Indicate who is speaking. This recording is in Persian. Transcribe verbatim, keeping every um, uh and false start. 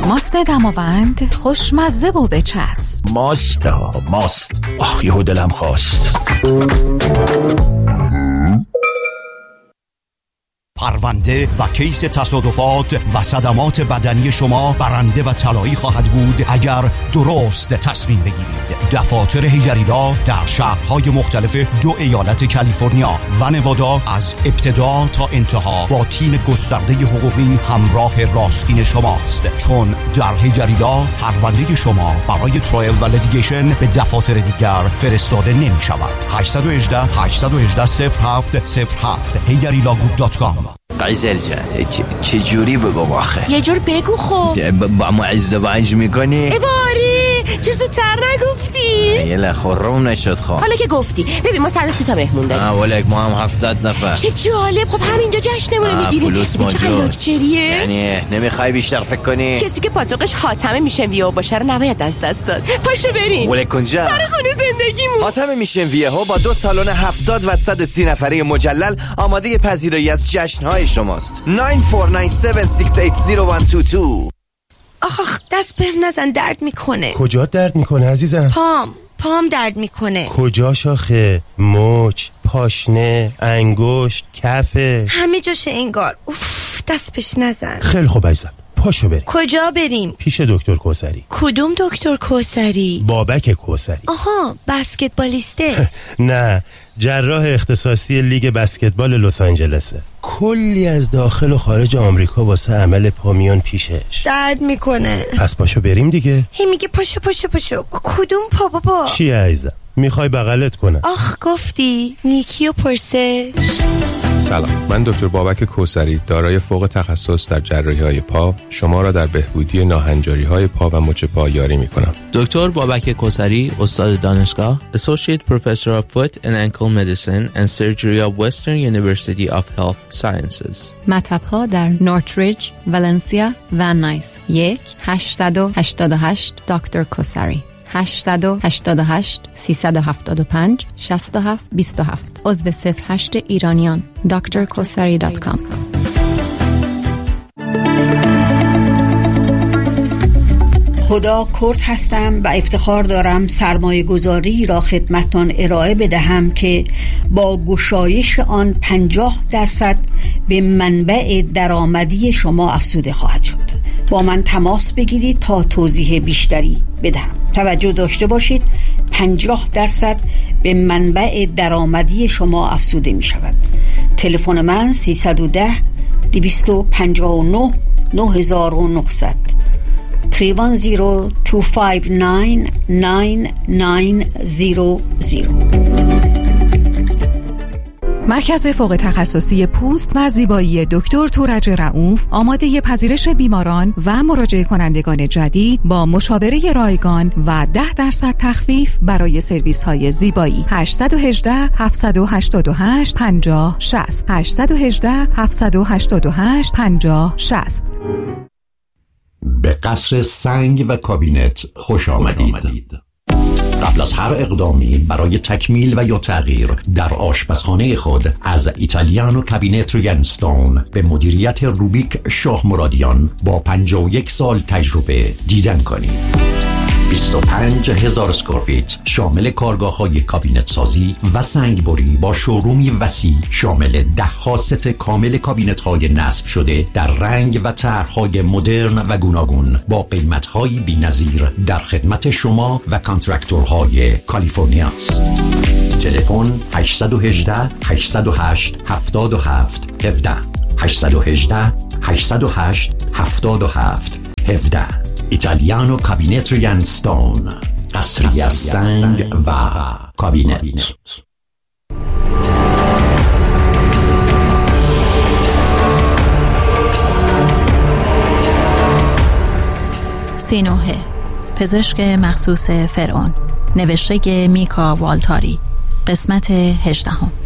Speaker 1: ماست دماوند خوشمزه و بچسب.
Speaker 2: ماست ها ماست. آخ یهو دلم خواست.
Speaker 3: پرونده و کیس تصادفات و صدمات بدنی شما برنده و طلایی خواهد بود اگر درست تصمیم بگیرید. دفاتر هیجریلا در شهرهای مختلف دو ایالت کالیفرنیا و نوادا از ابتدا تا انتها با تیم گسترده حقوقی همراه راستین شماست، چون در هیجریلا پرونده شما برای ترایل و لیتیگیشن به دفاتر دیگر فرستاده نمی شود. هشت یک هشت هشت یک هشت صفر هفت صفر هفت هیجریلا گروپ دات کام.
Speaker 4: قیزل جان چه جوری بگم آخه؟
Speaker 5: یه جور بگو خب.
Speaker 4: با ما ازدواج میکنی؟
Speaker 5: ایواری چه زودتر نگفتی؟
Speaker 4: یه لخورم نشد خواه.
Speaker 5: حالا که گفتی ببین ما صد و سی تا مهمون داریم.
Speaker 4: آه ولک ما هم هفتاد نفر.
Speaker 5: چه جالب. خب همینجا جشنمونه میگیریم.
Speaker 4: فلوس موجود. یعنی نمیخوای بیشتر فکر کنی؟
Speaker 5: کسی که پاتوقش حاتمه میشن ویو باشه رو نباید از دست داد. پاشو بریم
Speaker 4: ولک کنجا
Speaker 5: سر خونه زندگیمون.
Speaker 4: حاتمه میشن ویو با دو سالن هفتاد و صد و سی نفره مجلل آماده پذیرایی از جشنهای شماست. نه چهار نه هفت شش هشت صفر یک دو دو.
Speaker 5: آخ آخ دست بهم نزن درد میکنه.
Speaker 6: کجا درد میکنه عزیزم؟
Speaker 5: پام پام درد میکنه.
Speaker 6: کجا شاخه؟ مچ، پاشنه، انگشت، کفه،
Speaker 5: همه جاشه انگار. اوف دست بهش نزن.
Speaker 6: خیلی خوب عزیزم پاشو بریم.
Speaker 5: کجا بریم؟
Speaker 6: پیش دکتر کوثری.
Speaker 5: کدوم دکتر کوثری؟
Speaker 6: بابک کوثری.
Speaker 5: آها بسکتبالیسته.
Speaker 6: نه جراح اختصاصی لیگ بسکتبال لس آنجلسه. کلی از داخل و خارج آمریکا واسه عمل پامیان پیشش.
Speaker 5: درد میکنه.
Speaker 6: پس پاشو بریم دیگه.
Speaker 5: هی میگه پاشو پاشو پاشو. کدوم پا بابا؟
Speaker 6: چی عزیزم میخوای بغلت کنم؟
Speaker 5: آخ گفتی نیکی و پرسش.
Speaker 7: سلام، من دکتر بابک کوثری دارای فوق تخصص در جراحی‌های پا شما را در بهبودی ناهنجاری‌های پا و مچ پا یاری می‌کنم.
Speaker 8: دکتر بابک کوثری استاد دانشگاه Associate Professor of Foot and Ankle Medicine and Surgery of Western University of Health Sciences.
Speaker 9: مطب‌ها در نورتریج، ولنسیا و نایس. یک هشت هشت هشت دکتر کوثری هشت هشت هشت سه هفت پنج شش هفت دو هفت عضو صفر هشت ایرانیان دکتر کوثری دات کام.
Speaker 10: خدا کرد هستم و افتخار دارم سرمایه گذاری را خدمتان ارائه بدهم که با گشایش آن پنجاه درصد به منبع درآمدی شما افزوده خواهد شد. با من تماس بگیرید تا توضیح بیشتری بدهم. توجه داشته باشید پنجاه درصد به منبع درآمدی شما افزوده می شود. تلفن من سیصد و ده دویست و پنجاه و نه نه هزار و نهصد سه یک صفر دو پنج نه نه نه صفر صفر.
Speaker 1: مرکز فوق تخصصی پوست و زیبایی دکتر تورج رؤوف آماده پذیرش بیماران و مراجعه کنندگان جدید با مشاوره رایگان و ده درصد تخفیف برای سرویس های زیبایی. هشت یک هشت هفت هشت هشت پنجاه شصت هشت یک هشت هفت هشت هشت پنجاه شصت.
Speaker 11: به قصر سنگ و کابینت خوش آمدید. قبل از هر اقدامی برای تکمیل و یا تغییر در آشپزخانه خود از ایتالیانو کابینت ینستون به مدیریت روبیک شاه مرادیان با پنجاه و یک سال تجربه دیدن کنید. بیست و پنج هزار اسکوارفیت شامل کارگاه های کابینت سازی و سنگبری با شورومی وسیع شامل ده ها ست کامل کابینت های نصب شده در رنگ و طرح‌های مدرن و گوناگون با قیمت های بی‌نظیر در خدمت شما و کانترکتورهای کالیفرنیا است. تلفن هشت یک هشت هشت صفر هشت هفت هفت یک هفت هشت یک هشت هشت صفر هشت هفت هفت یک هفت. ایتالیانو کابینت ینستون، قصری از سنگ و کابینت.
Speaker 12: سینوه، پزشک مخصوص فرعون، نوشته میکا والتاری، قسمت هجدهم.